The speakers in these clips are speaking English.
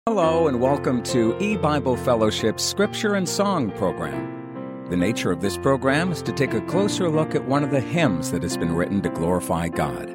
Hello and welcome to E-Bible Fellowship's Scripture and Song program. The nature of this program is to take a closer look at one of the hymns that has been written to glorify God.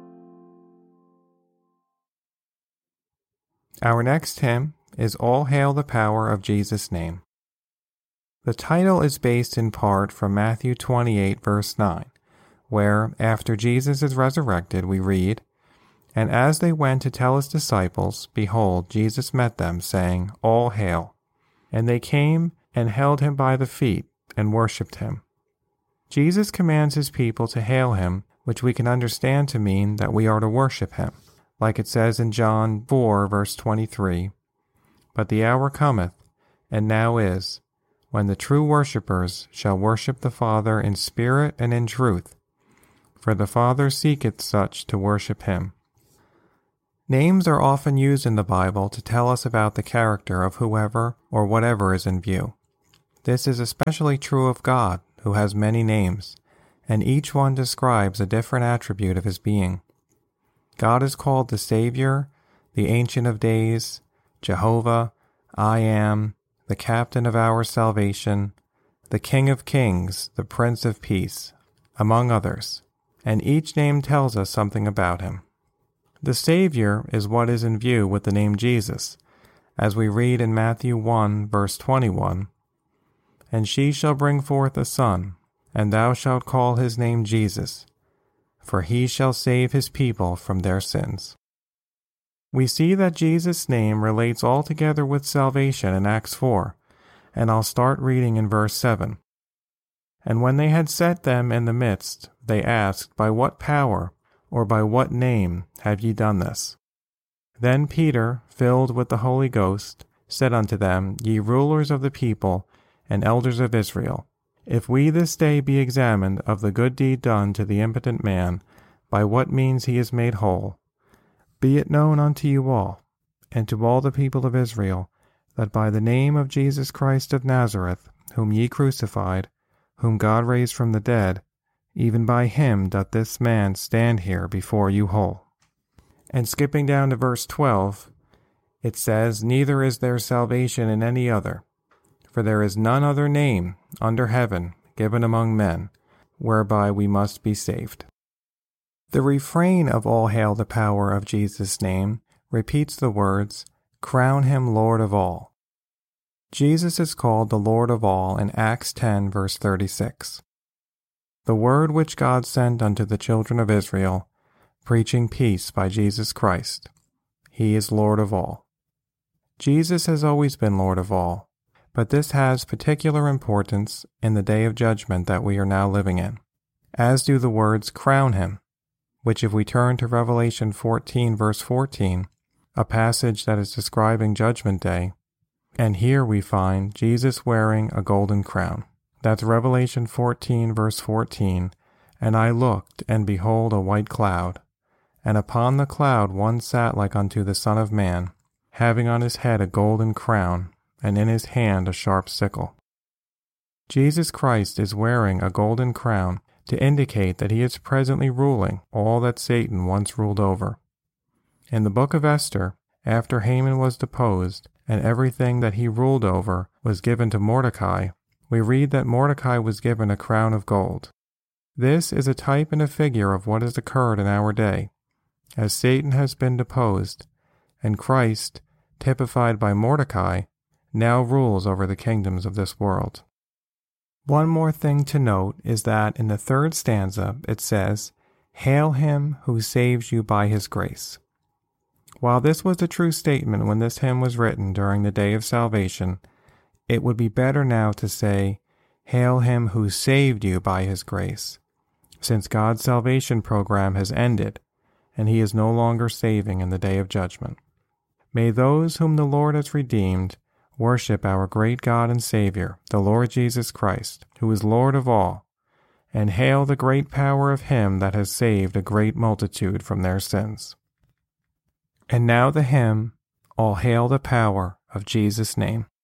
Our next hymn is All Hail the Power of Jesus' Name. The title is based in part from Matthew 28, verse 9, where, after Jesus is resurrected, we read, "And as they went to tell his disciples, behold, Jesus met them, saying, All hail. And they came and held him by the feet and worshipped him." Jesus commands his people to hail him, which we can understand to mean that we are to worship him, like it says in John 4, verse 23, "But the hour cometh, and now is, when the true worshippers shall worship the Father in spirit and in truth, for the Father seeketh such to worship him." Names are often used in the Bible to tell us about the character of whoever or whatever is in view. This is especially true of God, who has many names, and each one describes a different attribute of his being. God is called the Savior, the Ancient of Days, Jehovah, I Am, the Captain of our salvation, the King of Kings, the Prince of Peace, among others, and each name tells us something about him. The Savior is what is in view with the name Jesus, as we read in Matthew 1, verse 21, "And she shall bring forth a son, and thou shalt call his name Jesus, for he shall save his people from their sins." We see that Jesus' name relates altogether with salvation in Acts 4, and I'll start reading in verse 7. "And when they had set them in the midst, they asked, By what power or by what name have ye done this? Then Peter, filled with the Holy Ghost, said unto them, Ye rulers of the people and elders of Israel, if we this day be examined of the good deed done to the impotent man, by what means he is made whole, be it known unto you all, and to all the people of Israel, that by the name of Jesus Christ of Nazareth, whom ye crucified, whom God raised from the dead, even by him doth this man stand here before you whole." And skipping down to verse 12, it says, "Neither is there salvation in any other, for there is none other name under heaven given among men, whereby we must be saved." The refrain of All Hail the Power of Jesus' Name repeats the words, "Crown him Lord of all." Jesus is called the Lord of all in Acts 10, verse 36. The word which God sent unto the children of Israel, preaching peace by Jesus Christ. He is Lord of all. Jesus has always been Lord of all, but this has particular importance in the day of judgment that we are now living in, as do the words crown him, which if we turn to Revelation 14, verse 14, a passage that is describing Judgment Day, and here we find Jesus wearing a golden crown. That's Revelation 14, verse 14, "And I looked, and behold a white cloud, and upon the cloud one sat like unto the Son of Man, having on his head a golden crown, and in his hand a sharp sickle." Jesus Christ is wearing a golden crown to indicate that he is presently ruling all that Satan once ruled over. In the book of Esther, after Haman was deposed, and everything that he ruled over was given to Mordecai, we read that Mordecai was given a crown of gold. This is a type and a figure of what has occurred in our day, as Satan has been deposed, and Christ, typified by Mordecai, now rules over the kingdoms of this world. One more thing to note is that in the third stanza it says, "Hail him who saves you by his grace." While this was a true statement when this hymn was written during the day of salvation, it would be better now to say, "Hail him who saved you by his grace," since God's salvation program has ended, and he is no longer saving in the day of judgment. May those whom the Lord has redeemed worship our great God and Savior, the Lord Jesus Christ, who is Lord of all, and hail the great power of him that has saved a great multitude from their sins. And now the hymn, All Hail the Power of Jesus' Name.